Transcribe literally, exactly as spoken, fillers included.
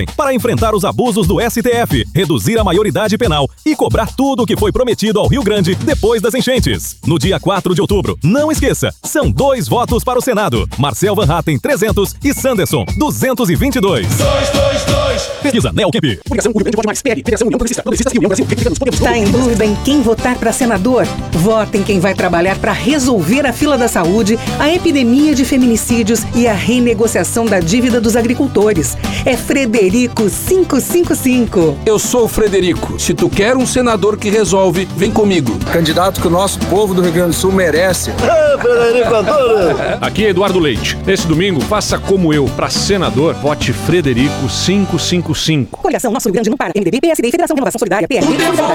para enfrentar os abusos do S T F, reduzir a maioridade penal e cobrar tudo o que foi prometido ao Rio Grande depois das enchentes. No dia quatro de outubro, não esqueça, são dois votos para o Senado. Marcel Van Hatten, trezentos e Sanderson, duzentos e vinte e dois. dois, dois, dois. Pesquisa Neocamp. Publicação Rio Grande Pode Mais, P L, Federação União Progressista, Progressistas e União Brasil. Está em dúvida em quem votar para senador? Vote em quem vai trabalhar para resolver a fila da saúde, a epidemia de feminicídios e a renegociação da dívida dos agricultores. É Frederico quinhentos e cinquenta e cinco. Eu sou o Frederico. Se tu quer um senador que resolve, vem comigo. Candidato que o nosso povo do Rio Grande do Sul merece. Ah, Frederico, adoro. Aqui é Eduardo Leite. Nesse domingo, faça como eu. Para senador, vote Frederico quinhentos e cinquenta e cinco. Coligação Nosso Rio Grande não para. M D B, P S D, Federação Renovação Solidária, P R D.